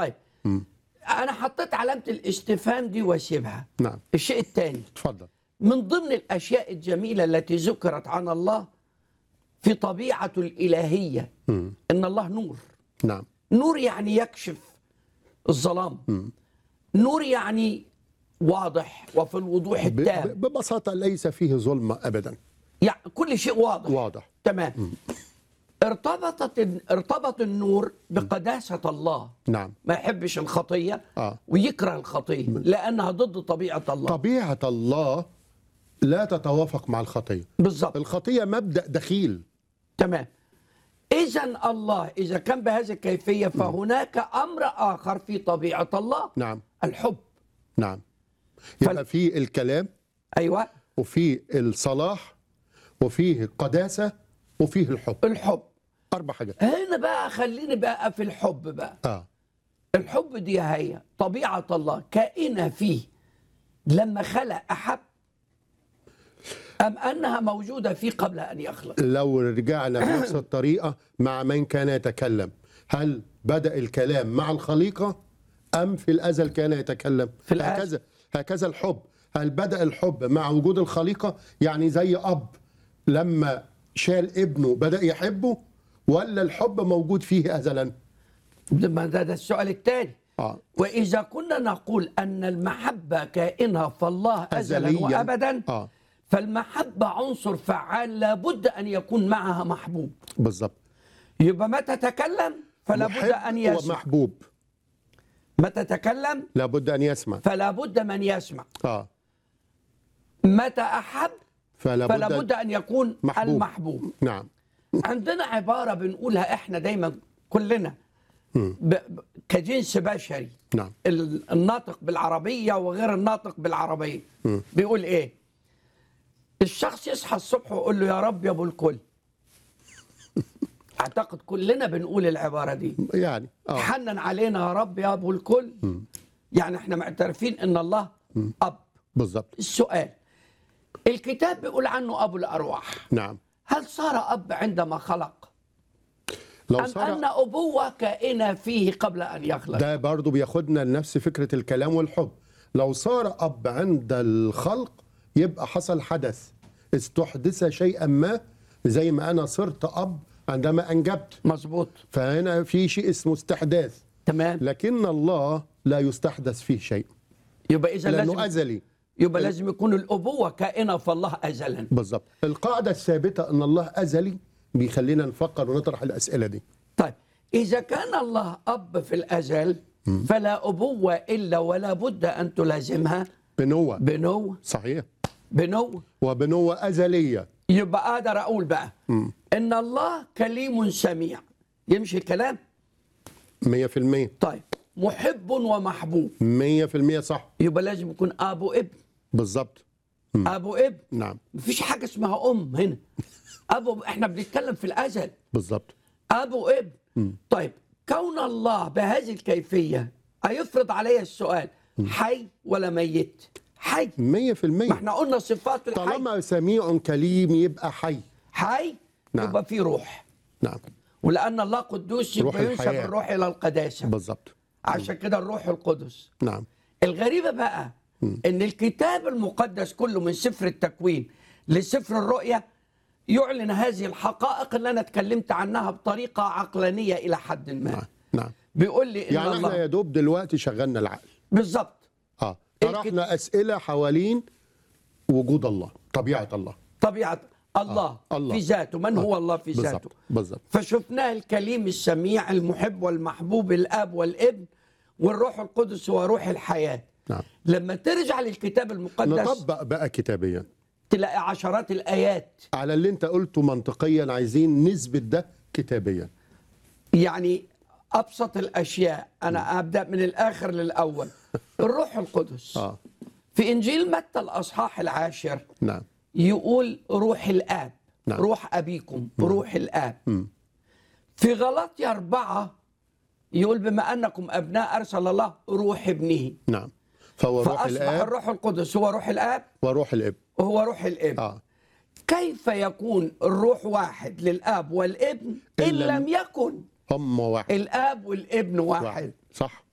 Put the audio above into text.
طيب انا حطيت علامه الاستفهام دي واسيبها. نعم. الشيء الثاني، اتفضل. من ضمن الاشياء الجميله التي ذكرت عن الله في طبيعته الالهيه ان الله نور. نعم. نور يعني يكشف الظلام. نور يعني واضح وفي الوضوح التام. ببساطة ليس فيه ظلمة أبدا. يعني كل شيء واضح. واضح. تمام. ارتبط النور بقداسة الله. نعم. ما يحبش الخطية ويكره الخطية لأنها ضد طبيعة الله. طبيعة الله لا تتوافق مع الخطية. بالضبط. الخطية مبدأ دخيل. تمام. إذا الله إذا كان بهذه الكيفية فهناك أمر آخر في طبيعة الله. نعم. الحب. نعم. يبقى فيه الكلام. أيوة. وفيه الصلاح وفيه القداسة وفيه الحب. الحب. 4 حاجات. هنا بقى خليني بقى في الحب بقى. الحب دي هي طبيعة الله كائنة فيه لما خلق أحب أم أنها موجودة فيه قبل أن يخلق؟ لو رجعنا بنفس الطريقة مع من كان يتكلم، هل بدأ الكلام مع الخليقة أم في الأزل كان يتكلم؟ في الأزل. هكذا الحب، هل بدأ الحب مع وجود الخليقة؟ يعني زي أب لما شال ابنه بدأ يحبه، ولا الحب موجود فيه أزلا؟ ده السؤال الثاني. وإذا كنا نقول أن المحبة كائنها فالله أزلا وأبدا فالمحبة عنصر فعال لابد أن يكون معها محبوب. بالضبط. يبقى متى تتكلم فلا بد أن يسمع. ومحبوب. متى تتكلم لابد أن يسمع. فلا بد من يسمع. متى أحب فلا بد أن يكون محبوب. المحبوب. نعم. عندنا عبارة بنقولها إحنا دايما كلنا كجنس بشري. نعم. الناطق بالعربية وغير الناطق بالعربية. بيقول إيه؟ الشخص يصحى الصبح ويقول له يا رب يا أبو الكل. أعتقد كلنا بنقول العبارة دي. يعني حنن علينا يا رب يا أبو الكل. يعني إحنا معترفين إن الله أب. بالضبط. السؤال، الكتاب بيقول عنه أبو الأرواح. نعم. هل صار أب عندما خلق؟ لو أم صار أن أبوة كائنة فيه قبل أن يخلق؟ ده برضو بياخدنا لنفس فكرة الكلام والحب. لو صار أب عند الخلق يبقى حصل حدث، استحدث شيئا ما، زي ما أنا صرت أب عندما أنجبت. مظبوط. فهنا في شيء اسمه استحداث. تمام. لكن الله لا يستحدث فيه شيء. يبقى إذا لأنه أزلي. يبقى لازم يكون الأبوة كائنة فالله أزلا. بالضبط. القاعدة الثابتة أن الله أزلي بيخلينا نفكر ونطرح الأسئلة دي. طيب إذا كان الله أب في الأزل فلا أبوة إلا ولا بد أن تلازمها بنوة. بنوة. صحيح. بنوة. وبنوة أزلية. يبقى أقدر أقول بقى إن الله كليم سميع. يمشي الكلام 100%. طيب محب ومحبوب 100% صح. يبقى لازم يكون أب وابن. بالظبط. أب وابن. نعم. مفيش حاجة اسمها أم هنا. احنا بنتكلم في الأزل. بالظبط. أب وابن. طيب كون الله بهذه الكيفية هيفرض علي السؤال حي ولا ميت؟ حي 100%. ما احنا قلنا صفات الحي. طالما سميع كليم يبقى حي. حي. نعم. يبقى في روح. نعم. ولأن الله قدوس يبقى ينسب الروح إلى القداسة. بالظبط. عشان كده الروح القدس. نعم. الغريبة بقى إن الكتاب المقدس كله من سفر التكوين لسفر الرؤيا يعلن هذه الحقائق اللي أنا اتكلمت عنها بطريقة عقلانية إلى حد ما. نعم. نعم. بيقول لي إن يعني الله احنا يا دوب دلوقتي شغلنا العقل. بالظبط. طرحنا أسئلة حوالين وجود الله، طبيعة الله. طبيعة الله. في ذاته. من هو الله في ذاته؟ بالظبط. بالظبط. فشفناه الكليم السميع المحب والمحبوب الاب والابن والروح القدس هو روح الحياه. نعم. لما ترجع للكتاب المقدس نطبق بقى كتابيا تلاقي عشرات الايات على اللي انت قلته منطقيا، عايزين نثبت ده كتابيا. يعني ابسط الاشياء. انا ابدا من الاخر للاول. الروح القدس في انجيل متى الاصحاح 10 نعم يقول روح الاب. نعم. روح ابيكم. روح الاب. في غلاطيا 4 يقول بما أنكم أبناء أرسل الله روح ابنه. نعم. فهو روح الآب. فأصبح الروح القدس هو روح الآب وروح الابن. وهو روح الابن. كيف يكون الروح واحد للآب والابن إن لم يكن هم واحد؟ الآب والابن واحد. صح.